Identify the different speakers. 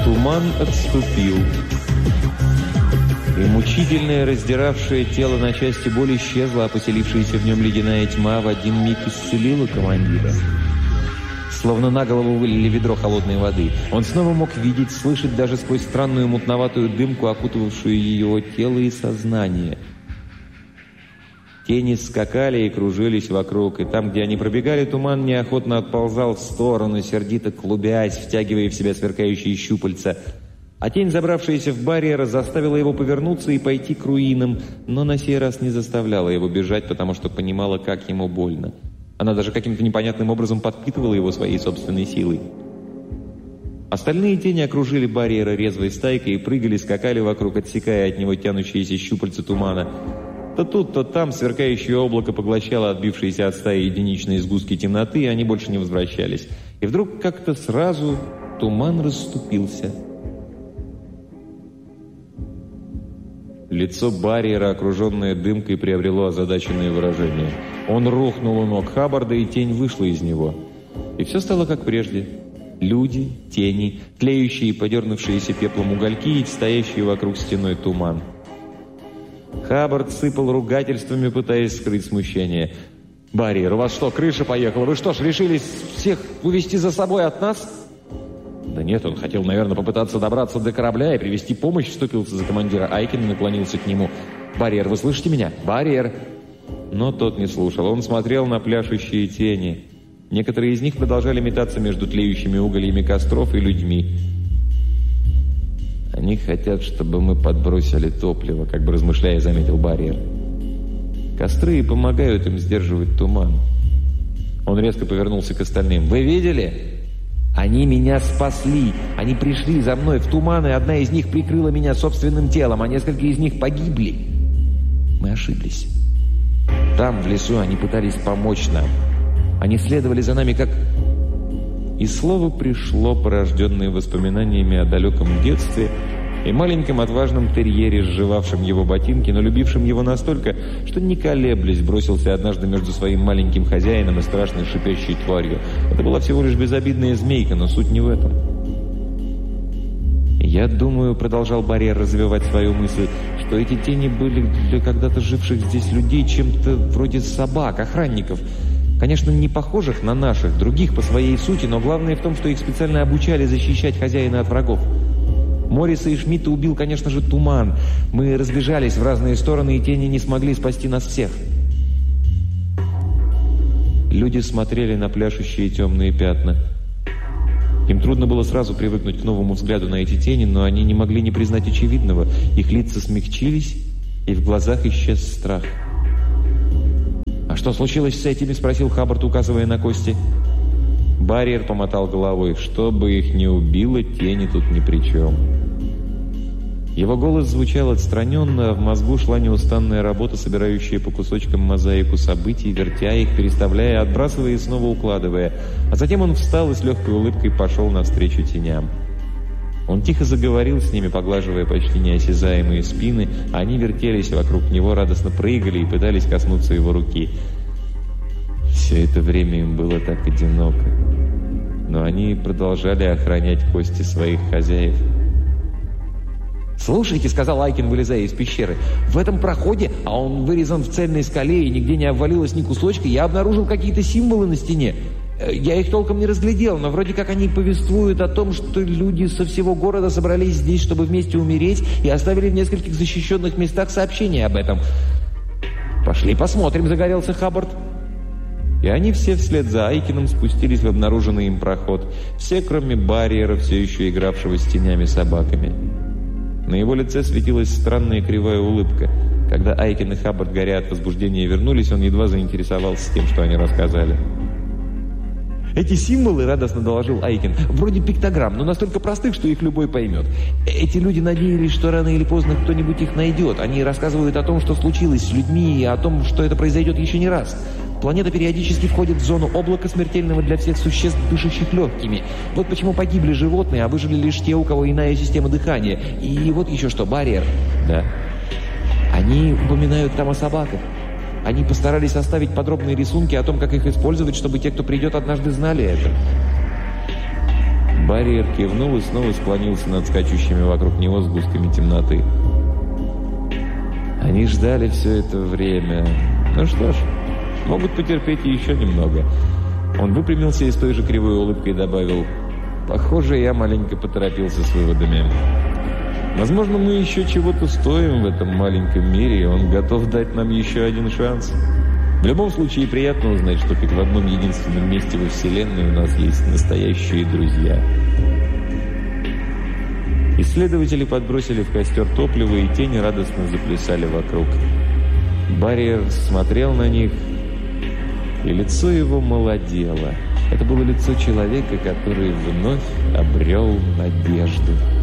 Speaker 1: Туман отступил, и мучительная, раздиравшая тело на части боль исчезла, а поселившаяся в нем ледяная тьма в один миг исцелила командира. Словно на голову вылили ведро холодной воды. Он снова мог видеть, слышать даже сквозь странную мутноватую дымку, окутывавшую его тело и сознание. Тени скакали и кружились вокруг, и там, где они пробегали, туман неохотно отползал в сторону, сердито клубясь, втягивая в себя сверкающие щупальца. А тень, забравшаяся в барьер, заставила его повернуться и пойти к руинам, но на сей раз не заставляла его бежать, потому что понимала, как ему больно. Она даже каким-то непонятным образом подпитывала его своей собственной силой. Остальные тени окружили барьера резвой стайкой и прыгали, скакали вокруг, отсекая от него тянущиеся щупальца тумана. То тут, то там сверкающее облако поглощало отбившиеся от стаи единичные сгустки темноты, и они больше не возвращались. И вдруг как-то сразу туман расступился. Лицо барьера, окруженное дымкой, приобрело озадаченное выражение. Он рухнул у ног Хаббарда, и тень вышла из него. И все стало как прежде. Люди, тени, тлеющие и подернувшиеся пеплом угольки и стоящие вокруг стеной туман. Хаббард сыпал ругательствами, пытаясь скрыть смущение. «Барьер, у вас что, крыша поехала? Вы что ж, решили всех увести за собой от нас?» «Да нет, он хотел, наверное, попытаться добраться до корабля и привести помощь», — вступился за командира Айкен и наклонился к нему. «Барьер, вы слышите меня? Барьер!» Но тот не слушал. Он смотрел на пляшущие тени. Некоторые из них продолжали метаться между тлеющими угольями костров и людьми. «Они хотят, чтобы мы подбросили топливо», — как бы размышляя, заметил барьер. «Костры помогают им сдерживать туман». Он резко повернулся к остальным. «Вы видели? Они меня спасли. Они пришли за мной в туман, и одна из них прикрыла меня собственным телом, а несколько из них погибли. Мы ошиблись. Там, в лесу, они пытались помочь нам. Они следовали за нами, как...» И слово пришло, порожденное воспоминаниями о далеком детстве и маленьком отважном терьере, сживавшем его ботинки, но любившем его настолько, что, не колеблясь, бросился однажды между своим маленьким хозяином и страшной шипящей тварью. Это была всего лишь безобидная змейка, но суть не в этом. «Я думаю, — продолжал барьер развивать свою мысль, — что эти тени были для когда-то живших здесь людей чем-то вроде собак, охранников. Конечно, не похожих на наших, других по своей сути, но главное в том, что их специально обучали защищать хозяина от врагов. Морриса и Шмидта убил, конечно же, туман. Мы разбежались в разные стороны, и тени не смогли спасти нас всех». Люди смотрели на пляшущие темные пятна. Им трудно было сразу привыкнуть к новому взгляду на эти тени, но они не могли не признать очевидного. Их лица смягчились, и в глазах исчез страх. «А что случилось с этими?» — спросил Хаббард, указывая на кости. Барьер помотал головой. «Что бы их ни убило, тени тут ни при чем». Его голос звучал отстраненно, а в мозгу шла неустанная работа, собирающая по кусочкам мозаику событий, вертя их, переставляя, отбрасывая и снова укладывая. А затем он встал и с легкой улыбкой пошел навстречу теням. Он тихо заговорил с ними, поглаживая почти неосязаемые спины, а они вертелись вокруг него, радостно прыгали и пытались коснуться его руки. Все это время им было так одиноко, но они продолжали охранять кости своих хозяев. «Слушайте, — сказал Айкен, вылезая из пещеры, — в этом проходе, а он вырезан в цельной скале и нигде не обвалилось ни кусочка, я обнаружил какие-то символы на стене. Я их толком не разглядел, но вроде как они повествуют о том, что люди со всего города собрались здесь, чтобы вместе умереть, и оставили в нескольких защищенных местах сообщения об этом». «Пошли посмотрим», — загорелся Хаббард. И они все вслед за Айкином спустились в обнаруженный им проход. Все, кроме барьера, все еще игравшего с тенями собаками. На его лице светилась странная кривая улыбка. Когда Айкен и Хаббард, горя от возбуждения, вернулись, он едва заинтересовался тем, что они рассказали. «Эти символы, — радостно доложил Айкен, — вроде пиктограмм, но настолько простых, что их любой поймет. Эти люди надеялись, что рано или поздно кто-нибудь их найдет. Они рассказывают о том, что случилось с людьми, и о том, что это произойдет еще не раз. Планета периодически входит в зону облака, смертельного для всех существ, дышащих легкими. Вот почему погибли животные, а выжили лишь те, у кого иная система дыхания. И вот еще что, барьер. Да. Они упоминают там о собаках. Они постарались оставить подробные рисунки о том, как их использовать, чтобы те, кто придет, однажды знали это». Барьер кивнул и снова склонился над скачущими вокруг него сгустками темноты. Они ждали все это время. Ну что ж, могут потерпеть еще немного. Он выпрямился и с той же кривой улыбкой добавил: «Похоже, я маленько поторопился с выводами. Возможно, мы еще чего-то стоим в этом маленьком мире, и он готов дать нам еще один шанс. В любом случае, приятно узнать, что хоть в одном единственном месте во Вселенной у нас есть настоящие друзья». Исследователи подбросили в костер топливо, и тени радостно заплясали вокруг. Барьер смотрел на них, и лицо его молодело. Это было лицо человека, который вновь обрел надежду.